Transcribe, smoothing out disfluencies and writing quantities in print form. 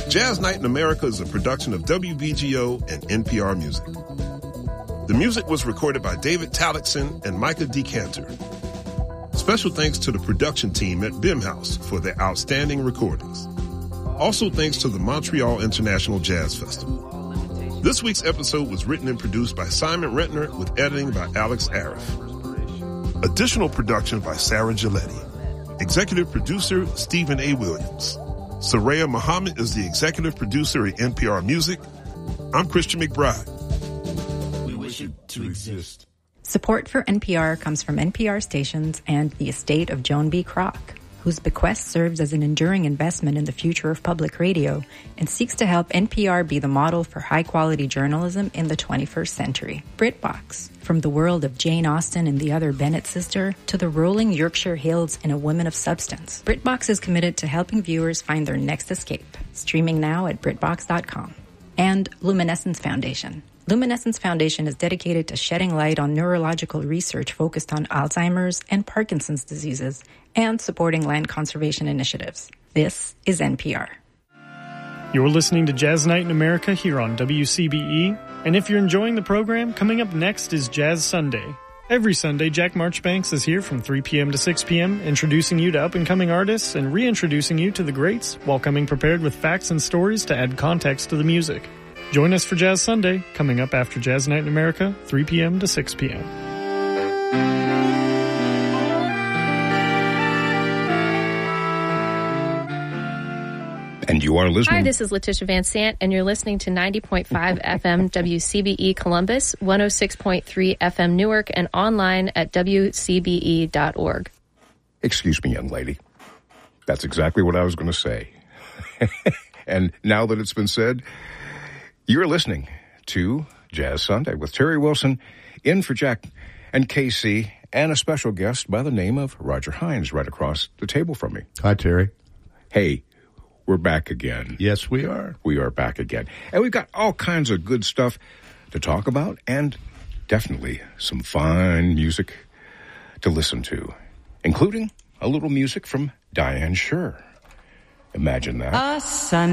Jazz Night in America is a production of WBGO and NPR Music. The music was recorded by David Tallickson and Micah Decanter. Special thanks to the production team at BIM House for their outstanding recordings. Also thanks to the Montreal International Jazz Festival. This week's episode was written and produced by Simon Rentner with editing by Alex Arif. Additional production by Sarah Giletti. Executive producer Stephen A. Williams. Soraya Muhammad is the executive producer at NPR Music. I'm Christian McBride. We wish it to exist. Support for NPR comes from NPR stations and the estate of Joan B. Kroc, whose bequest serves as an enduring investment in the future of public radio and seeks to help NPR be the model for high-quality journalism in the 21st century. BritBox, from the world of Jane Austen and the other Bennett sister to the rolling Yorkshire hills in A Woman of Substance, BritBox is committed to helping viewers find their next escape. Streaming now at BritBox.com. And Luminescence Foundation. Luminescence Foundation is dedicated to shedding light on neurological research focused on Alzheimer's and Parkinson's diseases and supporting land conservation initiatives. This is NPR. You're listening to Jazz Night in America here on WCBE. And if you're enjoying the program, coming up next is Jazz Sunday. Every Sunday, Jack Marchbanks is here from 3 p.m. to 6 p.m., introducing you to up-and-coming artists and reintroducing you to the greats while coming prepared with facts and stories to add context to the music. Join us for Jazz Sunday, coming up after Jazz Night in America, 3 p.m. to 6 p.m. And you are listening. Hi, this is Letitia Van Sant, and you're listening to 90.5 FM WCBE Columbus, 106.3 FM Newark, and online at WCBE.org. Excuse me, young lady. That's exactly what I was going to say. And now that it's been said, you're listening to Jazz Sunday with Terry Wilson, in for Jack and Casey, and a special guest by the name of Roger Hines right across the table from me. Hi, Terry. Hey, we're back again. Yes, we are. We are back again. And we've got all kinds of good stuff to talk about and definitely some fine music to listen to, including a little music from Diane Scher. Imagine that.